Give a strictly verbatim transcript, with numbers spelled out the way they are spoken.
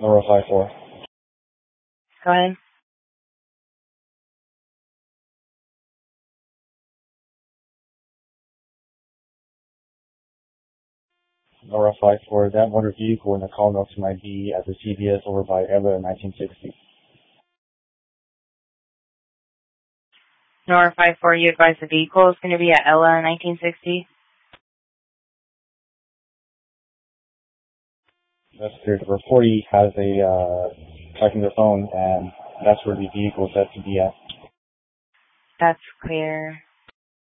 Nora five four. Go ahead. Nora five four, that motor vehicle in the call notes might be at the C V S over by Ella nineteen sixty. Nora five four, you advise the vehicle is going to be at Ella nineteen sixty? That's clear. The forty has a uh, tracking their phone, and that's where the vehicle is set to be at. That's clear.